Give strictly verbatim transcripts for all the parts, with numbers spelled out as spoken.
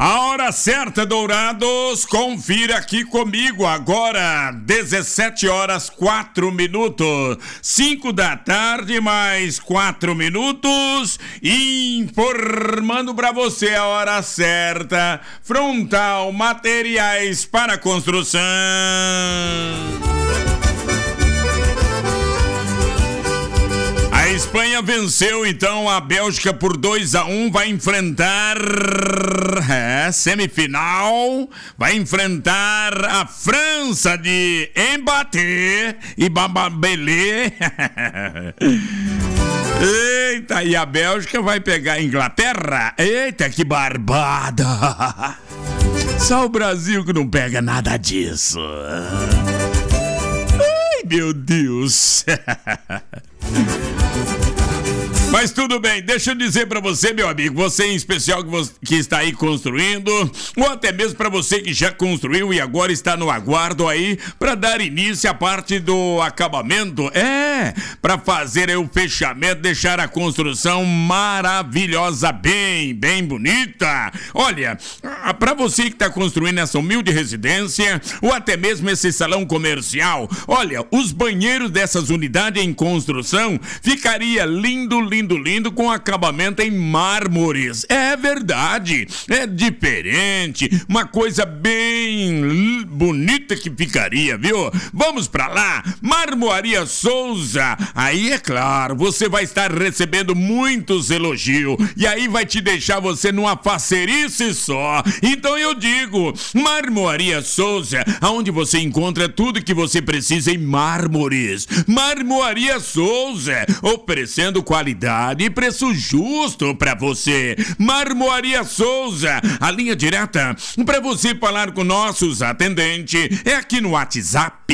A hora certa, Dourados, confira aqui comigo agora, dezessete horas, quatro minutos, cinco da tarde, mais quatro minutos, informando pra você a hora certa, Frontal Materiais para Construção. A Espanha venceu então a Bélgica por dois a um, vai enfrentar é, semifinal, vai enfrentar a França de Mbappé e Bababelê. Eita, e a Bélgica vai pegar a Inglaterra. Eita, que barbada. Só o Brasil que não pega nada disso. Ai, meu Deus. Mas tudo bem, deixa eu dizer pra você, meu amigo, você em especial que, você, que está aí construindo, ou até mesmo pra você que já construiu e agora está no aguardo aí pra dar início à parte do acabamento, é, pra fazer aí o fechamento, deixar a construção maravilhosa, bem, bem bonita. Olha, pra você que está construindo essa humilde residência, ou até mesmo esse salão comercial, olha, os banheiros dessas unidades em construção ficaria lindo, lindo, Lindo, lindo, com acabamento em mármores. É verdade, é diferente, uma coisa bem bonita que ficaria, viu? Vamos pra lá, Marmoaria Souza. Aí é claro, você vai estar recebendo muitos elogios e aí vai te deixar você numa facerice só. Então eu digo, Marmoaria Souza, aonde você encontra tudo que você precisa em mármores. Marmoaria Souza, oferecendo qualidade e preço justo pra você. Marmoaria Souza, a linha direta pra você falar com nossos atendentes é aqui no WhatsApp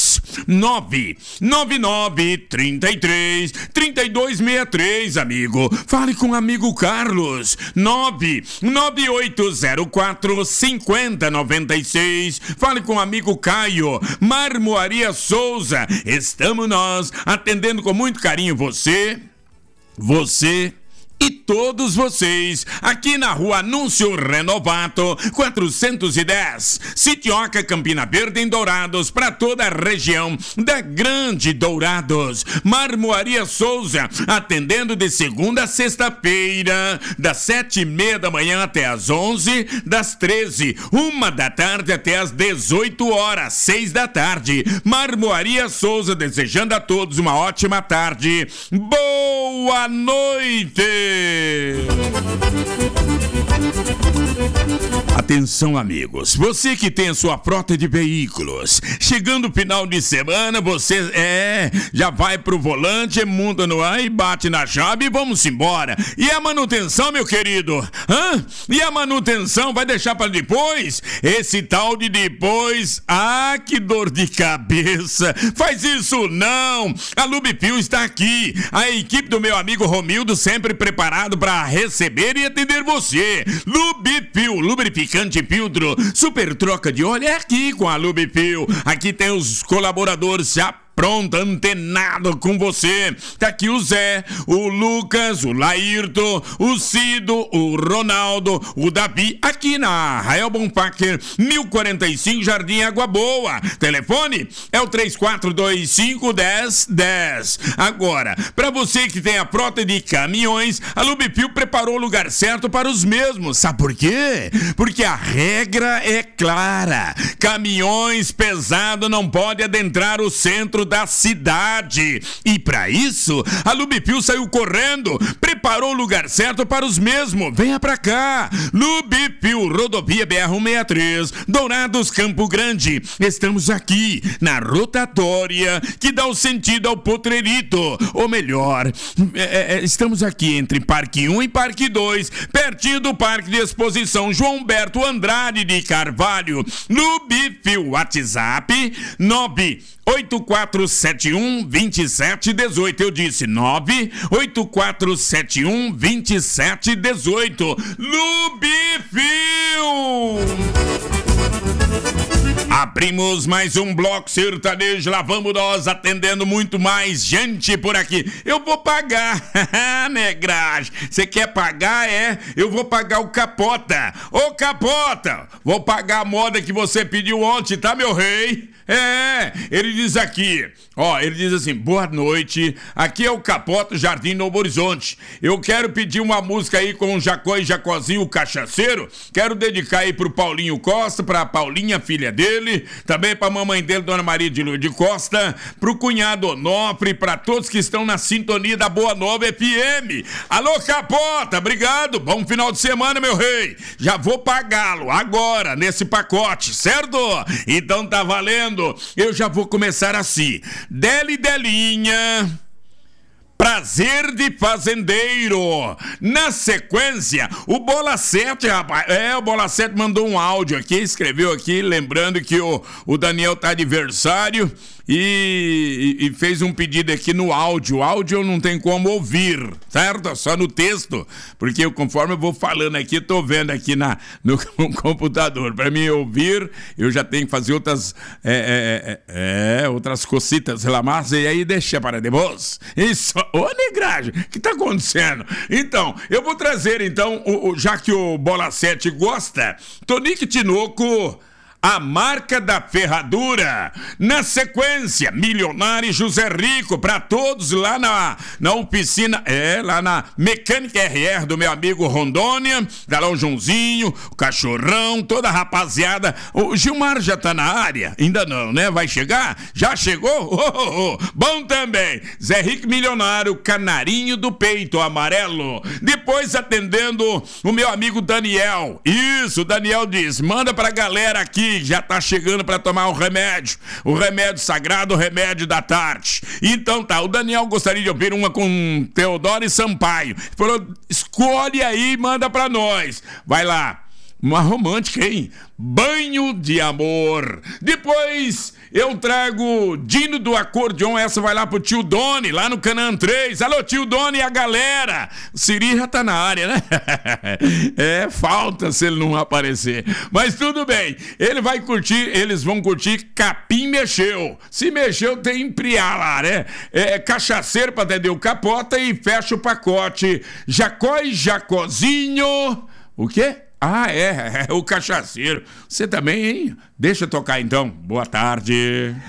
nove nove nove, trinta e três, trinta e dois sessenta e três, amigo. Fale com o amigo Carlos, nove nove oito zero quatro, cinco zero nove seis. Fale com o amigo Caio. Marmoaria Souza, estamos nós atendendo com muito carinho você, você e todos vocês, aqui na rua Anúncio Renovato, quatrocentos e dez, Sitioca, Campina Verde, em Dourados, para toda a região da Grande Dourados. Marmoaria Souza, atendendo de segunda a sexta-feira, das sete e meia da manhã até as onze, das treze, uma da tarde até as dezoito horas, seis da tarde. Marmoaria Souza, desejando a todos uma ótima tarde. Boa noite! Atenção, amigos, você que tem a sua frota de veículos, chegando o final de semana, você é, já vai pro volante, monta no ar e bate na chave e vamos embora. E a manutenção, meu querido? Hã? E a manutenção vai deixar para depois? Esse tal de depois, ah, que dor de cabeça. Faz isso não. A Lubipil está aqui, a equipe do meu amigo Romildo sempre preparado para receber e atender você. Lubipil, lubrificante filtro, super troca de óleo é aqui com a Lubipil. Aqui tem os colaboradores já pronto, antenado com você. Tá aqui o Zé, o Lucas, o Laírto, o Cido, o Ronaldo, o Davi, aqui na Rael Bonfacker, mil e quarenta e cinco, Jardim Água Boa. Telefone é o três quatro dois cinco, um zero um zero. Agora, para você que tem a frota de caminhões, a Lubipil preparou o lugar certo para os mesmos. Sabe por quê? Porque a regra é clara. Caminhões pesados não podem adentrar o centro da cidade. E para isso, a Lubipil saiu correndo, preparou o lugar certo para os mesmos. Venha pra cá. Lubipil, rodovia B R cento e sessenta e três, Dourados, Campo Grande. Estamos aqui na rotatória que dá o sentido ao Potrerito. Ou melhor, é, é, estamos aqui entre Parque um e Parque dois, pertinho do Parque de Exposição João Humberto Andrade de Carvalho. Lubipil, WhatsApp nove oito quatro sete um, dois sete um oito. Eu disse nove oito quatro sete um, dois sete um oito. Lubipil! Abrimos mais um bloco sertanejo, lá vamos nós atendendo muito mais gente por aqui. Eu vou pagar, negragem. Você quer pagar? É, eu vou pagar o Capota. Ô Capota, vou pagar a moda que você pediu ontem, tá, meu rei? É, ele diz aqui, ó, ele diz assim: boa noite, aqui é o Capota, Jardim Novo Horizonte. Eu quero pedir uma música aí com o Jacó e Jacozinho, o cachaceiro. Quero dedicar aí pro Paulinho Costa, pra Paulinha, filha dele, também pra mamãe dele, Dona Maria de Lua de Costa, pro cunhado Onofre, pra todos que estão na sintonia da Boa Nova F M. Alô, Capota, obrigado, bom final de semana, meu rei. Já vou pagá-lo agora, nesse pacote, certo? Então tá valendo. Eu já vou começar assim. Deli Delinha, prazer de fazendeiro. Na sequência, o Bola sete, rapaz. É, o Bola sete mandou um áudio aqui, escreveu aqui, lembrando que o, o Daniel tá de aniversário. E, e, e fez um pedido aqui no áudio. O áudio não tem como ouvir, certo? Só no texto, porque eu, conforme eu vou falando aqui, tô vendo aqui na, no, no computador. Para mim ouvir, eu já tenho que fazer outras é, é, é, outras cocitas lá, mas e aí deixa para depois. Isso, ô negragem, o que tá acontecendo? Então, eu vou trazer então, o, o, já que o Bola sete gosta, Tonique Tinoco, a marca da ferradura. Na sequência, Milionário José Rico, pra todos lá na, na oficina, é, lá na Mecânica R R do meu amigo Rondônia, tá lá o Joãozinho, o Cachorrão, toda a rapaziada. O Gilmar já tá na área? Ainda não, né? Vai chegar? Já chegou? Oh, oh, oh. Bom também, Zé Rico Milionário, Canarinho do Peito Amarelo. Depois atendendo o meu amigo Daniel. Isso, o Daniel diz, manda pra galera aqui, já tá chegando para tomar o remédio, o remédio sagrado, o remédio da tarde. Então tá, o Daniel gostaria de ouvir uma com Teodoro e Sampaio. Falou, escolhe aí e manda pra nós. Vai lá, uma romântica, hein? Banho de Amor. Depois eu trago Dino do Acordeon, essa vai lá pro tio Doni, lá no Canaã três. Alô, tio Doni e a galera. O Siri já tá na área, né? É, falta se ele não aparecer. Mas tudo bem, ele vai curtir, eles vão curtir Capim Mexeu. Se mexeu, tem Priá lá, né? É, cachaceiro pra atender o Capota e fecha o pacote. Jacó e Jacozinho. O quê? Ah, é, é o cachaceiro. Você também, hein? Deixa eu tocar então. Boa tarde.